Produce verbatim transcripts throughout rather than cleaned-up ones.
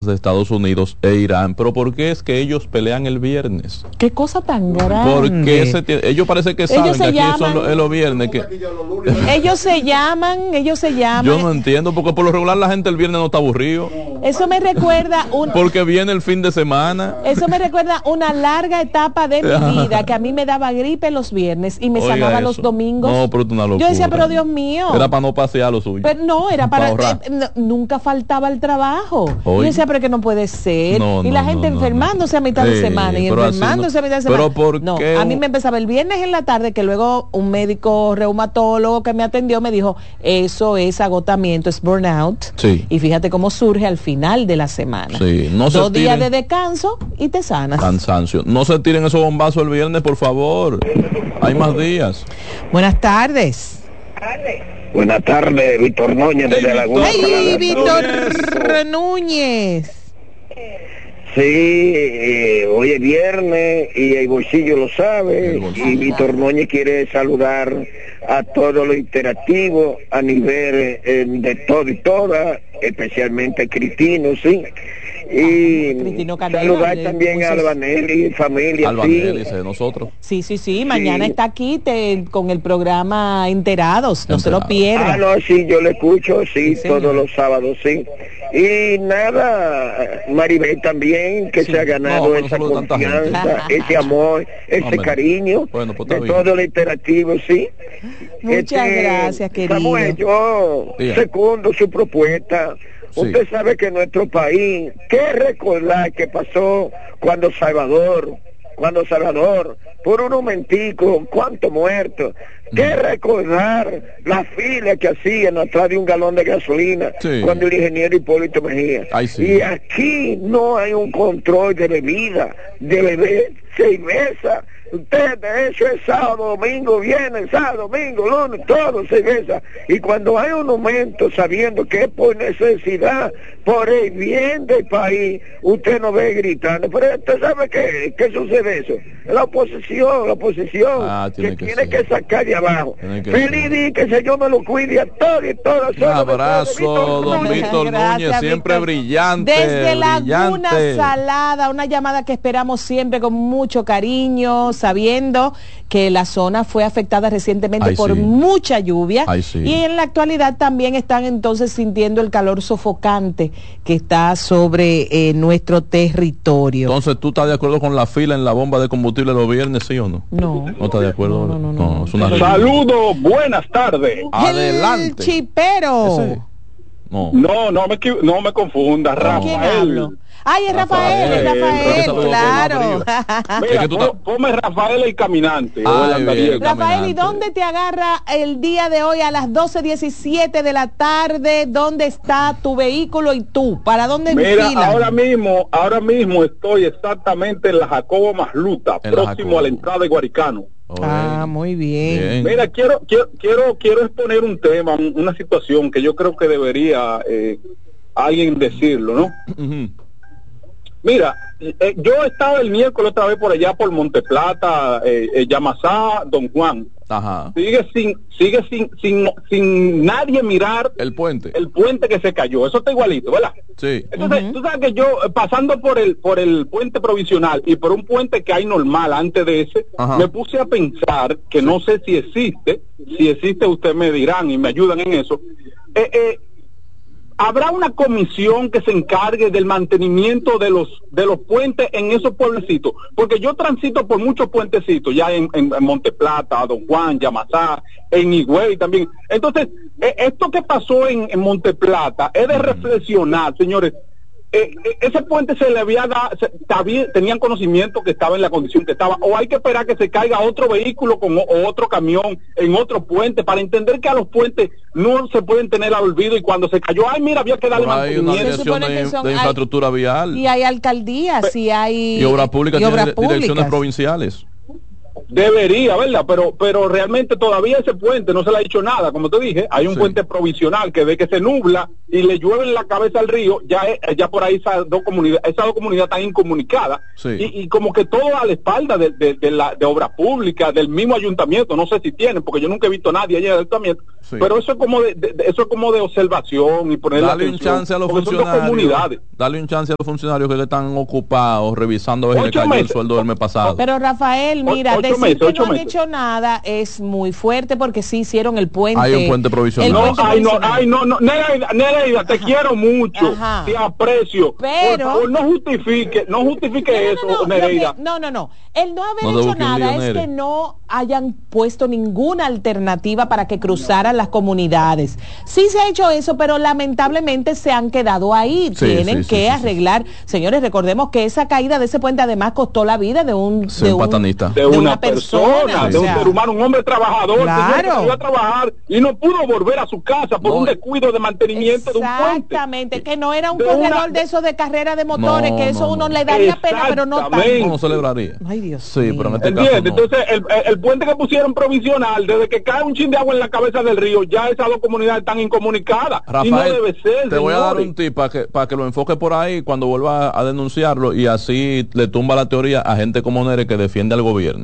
de Estados Unidos e Irán. Pero ¿por qué es que ellos pelean el viernes? Qué cosa tan grande. Porque ese t- ellos parece que saben que aquí llaman, son los, los viernes. Que... ellos se llaman, ellos se llaman. Yo no entiendo, porque por lo regular la gente el viernes no está aburrido. Eso me recuerda un... Porque viene el fin de semana. Eso me recuerda una larga etapa de mi vida, que a mí me daba gripe los viernes y me Oiga sanaba eso. los domingos. No, pero es una locura. Yo decía, pero Dios mío. Era para no pasear lo suyo. Pero no, era para... para eh, no, nunca faltaba el trabajo. Oiga. Yo decía, pero que no puede ser. No, y la no, gente no, enfermándose no. a mitad de Sí, semana y pero así enfermándose no. a mitad de semana. Pero ¿por no, qué a mí un- me empezaba el viernes en la tarde, que luego un médico reumatólogo que me atendió me dijo, eso es agotamiento, es burnout. Sí. Y fíjate cómo surge al final de la semana. Sí, no se Dos días tiren- de descanso y te sanas. Cansancio. No se tiren esos bombazos el viernes, por favor. Hay más días. Buenas tardes. Buenas tardes, Víctor Núñez de La Laguna. ¡Ay, Víctor Núñez! Sí, eh, hoy es viernes y el bolsillo lo sabe, El bolsillo. y Víctor Núñez quiere saludar a todos los interactivos a nivel eh, de todo y toda, especialmente a Cristino, sí. Y Cristino Canela, saludar de también a Moisés. Albanelli y familia, Albanelli, sí. dice de nosotros. Sí, sí, sí, mañana Sí. está aquí te- con el programa Enterados, no se lo Enterados. pierda. Ah, no, sí, yo le escucho, sí, Sí, señor. todos los sábados, sí. Y nada, Maribel también, que Sí. se ha ganado No, pero esa solo tanta gente. confianza, ese amor, ese Hombre. cariño Bueno, pues está de bien. todo lo interactivo, sí. Muchas gracias, querido. Samuel, yo Diga. secundo su propuesta. Sí. Usted sabe que nuestro país, ¿qué recordar que pasó cuando Salvador, cuando Salvador, por un momentico, cuánto muerto? ¿Qué Mm. recordar la fila que hacían atrás de un galón de gasolina Sí. cuando el ingeniero Hipólito Mejía? Ay, sí. Y aquí no hay un control de bebida, de beber cerveza. Usted de hecho es sábado, domingo, viernes, sábado, domingo, lunes, todo cerveza. Y cuando hay un momento sabiendo que es por necesidad, por el bien del país, usted no ve gritando. Pero usted sabe qué, qué sucede eso. La oposición, la oposición, Ah, tiene que, que tiene ser. que sacar de abajo. Tiene que Feliz ser. día, que el Señor me lo cuide a todos y todas. Un abrazo, don Núñez. Víctor Gracias, Núñez, siempre Víctor. brillante. Desde Laguna brillante. Salada, una llamada que esperamos siempre con mucho cariño, sabiendo que la zona fue afectada recientemente Ay, por sí. mucha lluvia. Ay, sí. Y en la actualidad también están entonces sintiendo el calor sofocante que está sobre eh, nuestro territorio. Entonces, ¿tú estás de acuerdo con la fila en la bomba de combustible los viernes, sí o no? No. ¿No estás de acuerdo? No, no, no, no. es una Saludos, buenas tardes. Adelante. El chipero. Ese- No. No, no me, equi- no me confunda, ¿Con quién hablo? Rafael. Ay, es Rafael, es Rafael, Rafael, porque saludo claro. por más Mira, Es que tú pon- ta- ponme Rafael el caminante. o Ay, el andariego. bien. Rafael, ¿y Caminante. dónde te agarra el día de hoy a las doce diecisiete de la tarde? ¿Dónde está tu vehículo y tú? ¿Para dónde Mira, vigilan? ahora mismo, ahora mismo estoy exactamente en la Jacobo Masluta, En la próximo Jacobo. a la entrada de Guaricano. Oye, Ah, muy bien. bien. Mira, quiero, quiero, quiero, quiero exponer un tema, un- una situación que yo creo que debería eh, alguien decirlo, ¿no? Ujú. Mira, eh, yo estaba el miércoles otra vez por allá por Monteplata, eh, eh, Yamasá, Don Juan. Ajá. Sigue sin, sigue sin, sin, sin nadie mirar El puente. el puente que se cayó. Eso está igualito, ¿verdad? Sí. Entonces, Ujú. tú sabes que yo, eh, pasando por el por el puente provisional y por un puente que hay normal antes de ese, Ajá. me puse a pensar que no sé si existe, si existe ustedes me dirán y me ayudan en eso. Eh, eh, ¿Habrá una comisión que se encargue del mantenimiento de los de los puentes en esos pueblecitos? Porque yo transito por muchos puentecitos, ya en, en, en Monteplata, Don Juan, Yamasá, en Higüey también. Entonces, eh, esto que pasó en, en Monteplata es de reflexionar, señores. Eh, eh, ese puente se le había dado, se- sabía- tenían conocimiento que estaba en la condición que estaba, o hay que esperar que se caiga otro vehículo con o, o otro camión en otro puente para entender que a los puentes no se pueden tener al olvido, y cuando se cayó, ay mira, había que darle Por ahí una mantenimiento. Se dirección supone de, que son- de hay- infraestructura vial Y hay alcaldías, y hay... y obras públicas y obras tienen direcciones públicas. provinciales. Debería, ¿verdad? Pero pero realmente todavía ese puente no se le ha dicho nada. Como te dije, hay un Sí. puente provisional que de que se nubla y le llueven la cabeza al río, ya ya por ahí esas dos comunidades, esas dos comunidades están incomunicadas, sí. y, y como que todo a la espalda de, de, de la de obra pública, del mismo ayuntamiento, no sé si tienen, porque yo nunca he visto a nadie allá en el ayuntamiento, sí. pero eso es como de, de, de eso es como de observación y ponerle Dale atención, un chance a los porque son dos funcionarios, comunidades. dale un chance a los funcionarios que están ocupados revisando a ver si le cayó meses. el sueldo del mes pasado. Pero Rafael, mira, ocho decir meses, que ocho no han meses. hecho nada es muy fuerte porque sí hicieron el puente. Hay un puente provisional. el No, puente ay, no, provisional. ay, no, no, Nereida, Nereida, te quiero mucho, Ajá. te aprecio, Pero- por favor, no justifique, no justifique No, no, eso, no, no, lo Nereida. que- no, no, no. El no haber No te hecho busques un nada lío, es Nere. que no hayan puesto ninguna alternativa para que cruzaran las comunidades. Sí se ha hecho eso, pero lamentablemente se han quedado ahí. Sí, Tienen sí, que sí, sí, arreglar. Señores, recordemos que esa caída de ese puente además costó la vida de un, Sí, de un un- patanista. De de una, una persona, persona, o de un sea. ser humano, un hombre trabajador, Claro. señor, que salió a trabajar y no pudo volver a su casa por No. un descuido de mantenimiento de un puente. Exactamente, que no era un De corredor una- de esos de carrera de motores, No, que eso no, uno no. le daría pena, pero no Exactamente. tanto. ¿Cómo celebraría? Ay, Dios Sí, mío. pero en este caso ¿Entiendes? no. Entonces, el, el, el puente que pusieron provisional, desde que cae un chin de agua en la cabeza del río, ya esas dos comunidades están incomunicadas. Rafael, y no debe ser, te voy a dar señores. un tip para que, para que lo enfoque por ahí cuando vuelva a denunciarlo y así le tumba la teoría a gente como Nere que defiende al gobierno.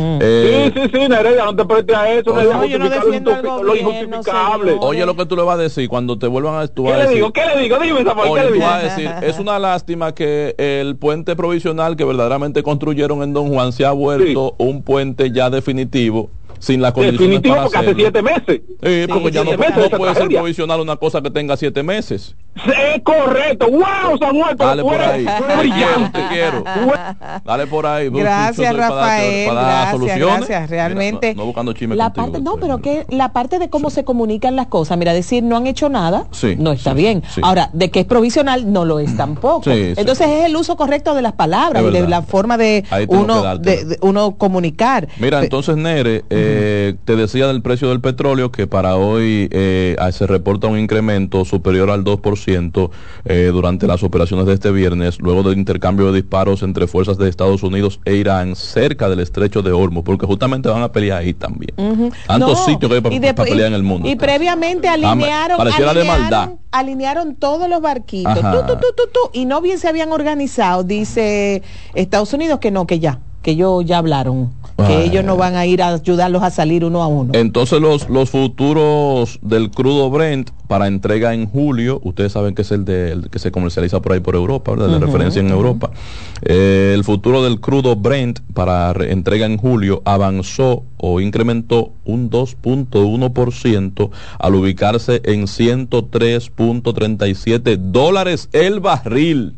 Eh, Sí, sí, sí, Nereida, no te prestes a eso, No, Nereida, yo no justificar defiendo al lo injusti- lo gobierno, injustificable. señor. Oye lo que tú le vas a decir cuando te vuelvan a... Tú vas ¿Qué a le decir, digo? ¿Qué le digo? Dime, Samuel, ¿qué Oye, le tú digo? vas a decir, es una lástima que el puente provisional que verdaderamente construyeron en Don Juan se ha vuelto un puente ya definitivo, sin las condiciones Definitivo, para porque hace hacerlo. siete meses. Sí, porque ya no, siete meses no esa puede ser tragedia. provisional una cosa que tenga siete meses. Es correcto. ¡Wow, Samuel! Pero Dale tú por eres- ahí. tú Te eres quiero, brillante. te quiero. Dale por ahí. Gracias, Para dar- Rafael. para dar Gracias, soluciones. gracias. Realmente. Mira, no, no buscando chisme la contigo, parte, no, estoy- pero que la parte de cómo se comunican las cosas, mira, decir no han hecho nada, Sí, no está sí, bien. sí. Ahora, de que es provisional, no lo es tampoco. Sí, sí. Entonces es el uso correcto de las palabras Es y de verdad. la forma de Ahí tengo que uno, dártela. de, de uno comunicar. Mira, Pe- entonces Nere, eh, te decía del precio del petróleo que para hoy eh, se reporta un incremento superior al dos por ciento eh, durante las operaciones de este viernes, luego del intercambio de disparos entre fuerzas de Estados Unidos e Irán cerca del estrecho de Hormuz, porque justamente van a pelear ahí también. Ujú. Tantos No, sitios que hay para y después- pelear en el mundo. Y previamente alinearon, pareciera de alinearon, maldad. alinearon todos los barquitos, Ajá. tú, tú, tú, tú, tú, y no bien se habían organizado, dice Estados Unidos que no, que ya, que ellos ya hablaron, que Ay. ellos no van a ir a ayudarlos a salir uno a uno. Entonces los, los futuros del crudo Brent para entrega en julio, ustedes saben que es el, de, el que se comercializa por ahí por Europa, ¿verdad? De Ujú, referencia en ujú. Europa. Eh, el futuro del crudo Brent para re- entrega en julio avanzó o incrementó un dos punto uno por ciento al ubicarse en ciento tres punto treinta y siete dólares el barril.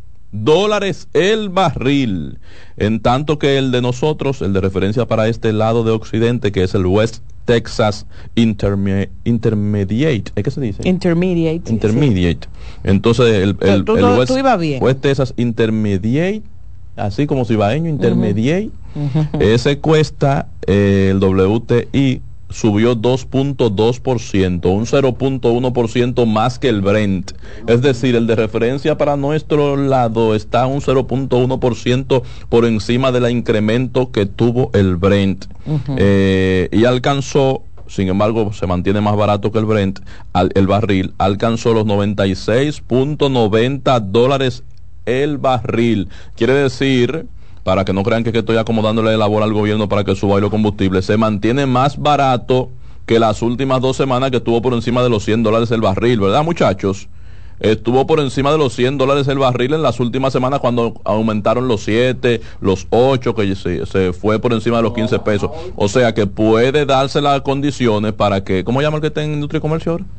Dólares el barril, en tanto que el de nosotros, el de referencia para este lado de Occidente, que es el West Texas Interme- Intermediate, ¿es que se dice? Intermediate. Intermediate. Entonces el, el, Tú- el tú- West, tú ibas bien. West Texas Intermediate, así como cibaeño, Intermediate, Ujú. ese cuesta eh, el W T I subió dos punto dos por ciento, un cero punto uno por ciento más que el Brent. Es decir, el de referencia para nuestro lado está un cero punto uno por ciento por encima del incremento que tuvo el Brent. Ujú. Eh, y alcanzó, sin embargo, se mantiene más barato que el Brent, al- el barril, alcanzó los noventa y seis punto noventa dólares el barril. Quiere decir, para que no crean que, que estoy acomodándole la bola al gobierno para que suba los combustibles, se mantiene más barato que las últimas dos semanas que estuvo por encima de los cien dólares el barril, ¿verdad, muchachos? Estuvo por encima de los cien dólares el barril en las últimas semanas cuando aumentaron los siete, los ocho, que se, se fue por encima de los quince pesos. O sea que puede darse las condiciones para que, ¿cómo llama el que está en industria y comercio ahora?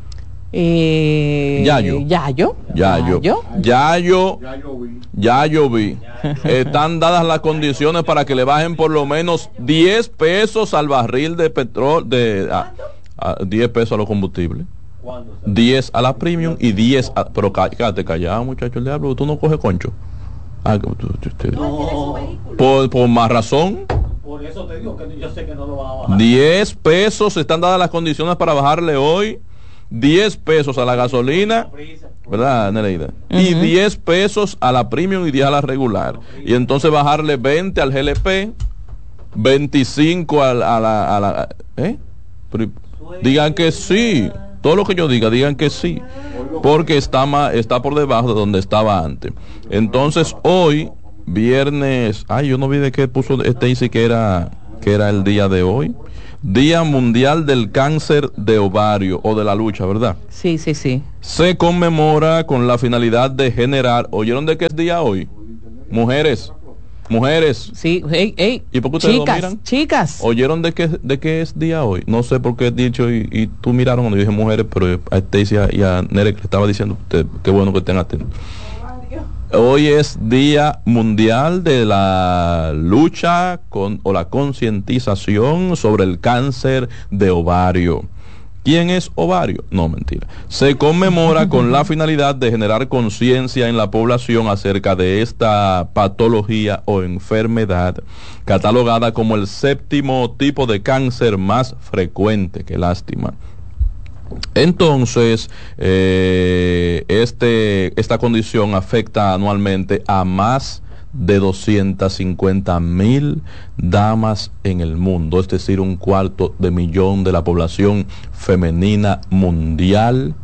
Eh, Yayo. Yayo. Yayo. Yayo. Ya yo vi. Están dadas las condiciones para que le bajen por lo menos diez pesos al barril de petróleo, de a, a diez pesos a los combustibles. diez a la premium y diez a, pero cállate callado, muchacho, el diablo, tú no coges concho. Ah, tú- tú- tú- No, por, por más razón, por eso te digo que yo sé que no lo van a bajar. diez pesos, están dadas las condiciones para bajarle hoy diez pesos a la gasolina, ¿verdad, Nereida? Y diez pesos a la premium y diez a la regular. Y entonces bajarle veinte al G L P, veinticinco a la... A la, a la ¿eh? Pero- digan que sí. Todo lo que yo diga, digan que sí, porque está, más, está por debajo de donde estaba antes. Entonces, hoy, viernes, ay, yo no vi de qué puso Stacy que era, que era el día de hoy. Día Mundial del Cáncer de Ovario, o de la lucha, ¿verdad? Sí, sí, sí. Se conmemora con la finalidad de generar, ¿oyeron de qué es día hoy? Mujeres, mujeres. Sí, hey, hey. ¿Y por qué ustedes chicas, lo miran? Chicas. ¿Oyeron de qué, de qué es día hoy? No sé por qué he dicho y, y tú miraron cuando yo dije mujeres, pero a Stacy y a Nere le estaba diciendo, usted, qué bueno que estén atentos. Hoy es Día Mundial de la lucha con, o la concientización sobre el cáncer de ovario. ¿Quién es ovario? No, mentira. Se conmemora con la finalidad de generar conciencia en la población acerca de esta patología o enfermedad, catalogada como el séptimo tipo de cáncer más frecuente. Qué lástima. Entonces, eh, este, esta condición afecta anualmente a más de doscientas cincuenta mil damas en el mundo, es decir, un cuarto de millón de la población femenina mundial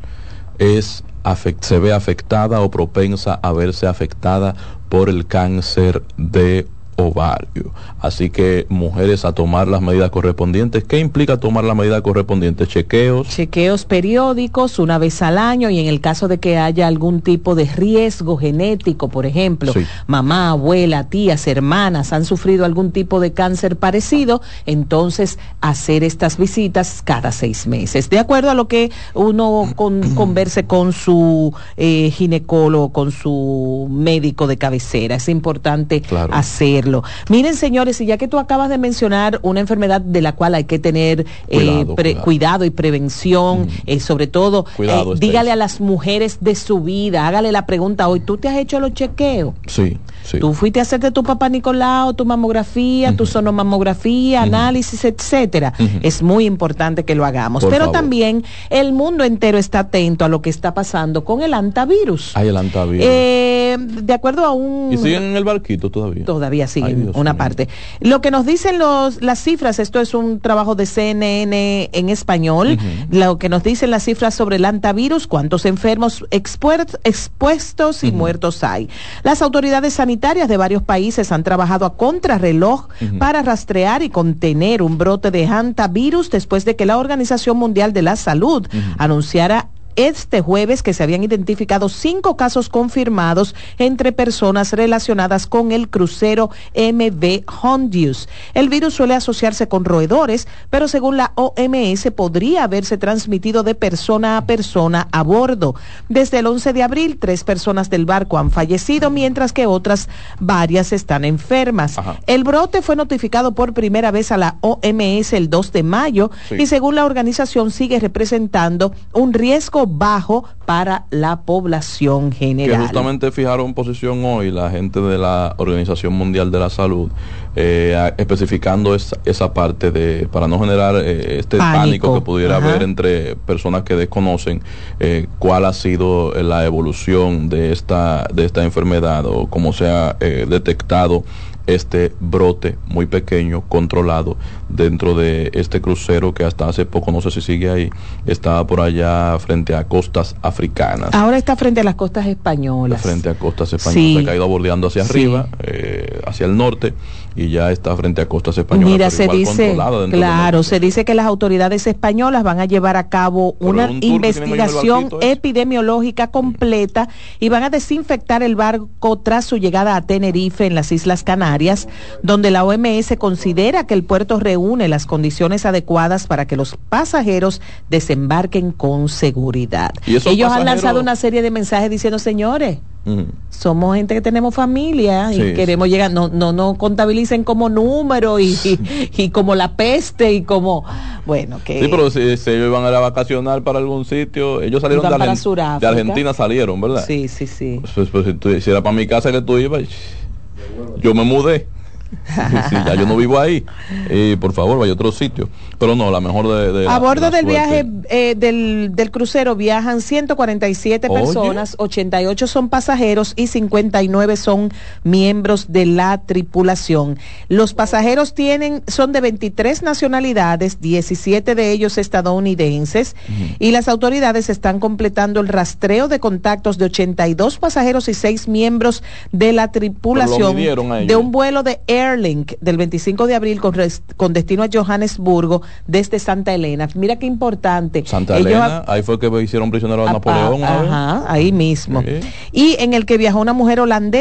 es afect, se ve afectada o propensa a verse afectada por el cáncer de ovario. Así que mujeres a tomar las medidas correspondientes. ¿Qué implica tomar las medidas correspondientes? Chequeos. Chequeos periódicos una vez al año, y en el caso de que haya algún tipo de riesgo genético, por ejemplo, sí. mamá, abuela, tías, hermanas han sufrido algún tipo de cáncer parecido, entonces hacer estas visitas cada seis meses. De acuerdo a lo que uno con, converse con su eh, ginecólogo, con su médico de cabecera. Es importante claro. hacerlo. Miren, señores, y ya que tú acabas de mencionar una enfermedad de la cual hay que tener cuidado, eh, pre, cuidado. cuidado y prevención, mm. eh, sobre todo, cuidado, eh, dígale a las mujeres de su vida, hágale la pregunta hoy, ¿tú te has hecho los chequeos? Sí, sí. ¿Tú fuiste a hacerte tu papá Nicolau, tu mamografía, uh-huh. tu sonomamografía, uh-huh. análisis, etcétera? Uh-huh. Es muy importante que lo hagamos. Por Pero favor. También el mundo entero está atento a lo que está pasando con el antivirus. Hay el antivirus. Eh, de acuerdo a un... ¿Y siguen en el barquito todavía? Todavía sí. Ay, una mío. parte. Lo que nos dicen los las cifras, esto es un trabajo de C N N en español, uh-huh. lo que nos dicen las cifras sobre el antivirus, cuántos enfermos expuer, expuestos y uh-huh. muertos hay. Las autoridades sanitarias de varios países han trabajado a contrarreloj uh-huh. para rastrear y contener un brote de antivirus después de que la Organización Mundial de la Salud uh-huh. anunciara este jueves que se habían identificado cinco casos confirmados entre personas relacionadas con el crucero M V Hondius. El virus suele asociarse con roedores, pero según la O M S podría haberse transmitido de persona a persona a bordo. Desde el once de abril, tres personas del barco han fallecido, mientras que otras varias están enfermas. Ajá. El brote fue notificado por primera vez a la O M S el dos de mayo sí. y según la organización sigue representando un riesgo bajo para la población general. Que justamente fijaron posición hoy la gente de la Organización Mundial de la Salud, eh, especificando esa, esa parte de, para no generar eh, este pánico, pánico que pudiera Ajá. haber entre personas que desconocen eh, cuál ha sido la evolución de esta, de esta enfermedad o cómo se ha eh, detectado este brote muy pequeño, controlado, dentro de este crucero que hasta hace poco, no sé si sigue ahí, estaba por allá frente a costas africanas. Ahora está frente a las costas españolas. Frente a costas españolas, sí. se ha ido bordeando hacia sí. arriba, eh, hacia el norte, y ya está frente a costas españolas. Mira, se dice, claro, se dice que las autoridades españolas van a llevar a cabo pero una un investigación epidemiológica completa y van a desinfectar el barco tras su llegada a Tenerife, en las Islas Canarias, donde la O M S considera que el puerto reúne las condiciones adecuadas para que los pasajeros desembarquen con seguridad. Ellos pasajeros... han lanzado una serie de mensajes diciendo, señores, uh-huh. somos gente que tenemos familia y sí, queremos sí. llegar, no, no, no contabilicen como número y, y, y como la peste y como, bueno, que... Sí, pero si, si ellos iban a ir a vacacionar para algún sitio, ellos salieron de, Argen- de Argentina, salieron, ¿verdad? Sí, sí, sí. Pues, pues, si, tú, si era para mi casa que tú ibas... Yo me mudé. Sí, ya yo no vivo ahí. Eh, por favor, vaya a otro sitio. Pero no, la mejor de... de a la, bordo de la del suerte. viaje eh, del, del crucero viajan ciento cuarenta y siete Oye. personas, ochenta y ocho son pasajeros y cincuenta y nueve son miembros de la tripulación. Los pasajeros tienen son de veintitrés nacionalidades, diecisiete de ellos estadounidenses, uh-huh. y las autoridades están completando el rastreo de contactos de ochenta y dos pasajeros y seis miembros de la tripulación de un vuelo de Airlink del veinticinco de abril con, res, con destino a Johannesburgo desde Santa Elena. Mira qué importante. Santa Elena, Ellos, ahí fue que hicieron prisionero a, a Napoleón. Ajá, ahí mismo. Sí. Y en el que viajó una mujer holandesa